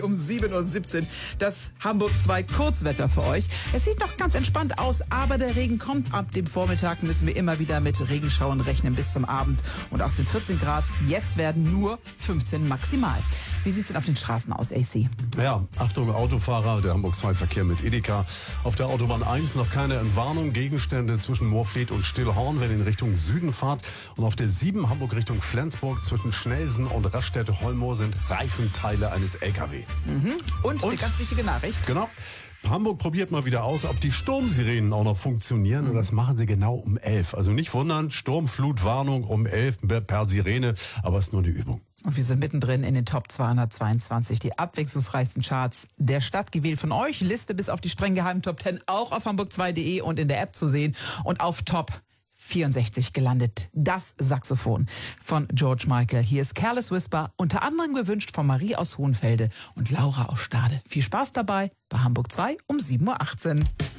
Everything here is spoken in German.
Um 7:17 Uhr das Hamburg 2 Kurzwetter für euch. Es sieht noch ganz entspannt aus, aber der Regen kommt. Ab dem Vormittag müssen wir immer wieder mit Regenschauern rechnen bis zum Abend. Und aus den 14 Grad, jetzt werden nur 15 maximal. Wie sieht's denn auf den Straßen aus, AC? Ja, Achtung Autofahrer, der Hamburg 2 Verkehr mit Edeka. Auf der Autobahn 1 noch keine Entwarnung. Gegenstände zwischen Moorfleet und Stillhorn, wenn ihr in Richtung Süden fahrt. Und auf der 7 Hamburg Richtung Flensburg zwischen Schnelsen und Raststätte-Holmoor sind Reifenteile eines LKW. Und eine ganz wichtige Nachricht. Genau. Hamburg probiert mal wieder aus, ob die Sturmsirenen auch noch funktionieren. Und das machen sie genau um 11. Also nicht wundern, Sturmflutwarnung um 11 per Sirene. Aber es ist nur eine Übung. Und wir sind mittendrin in den Top 222, die abwechslungsreichsten Charts der Stadt, gewählt von euch. Liste bis auf die streng geheimen Top 10 auch auf hamburg2.de und in der App zu sehen. Und auf Top 64 gelandet, das Saxophon von George Michael. Hier ist Careless Whisper, unter anderem gewünscht von Marie aus Hohenfelde und Laura aus Stade. Viel Spaß dabei bei Hamburg 2 um 7:18 Uhr.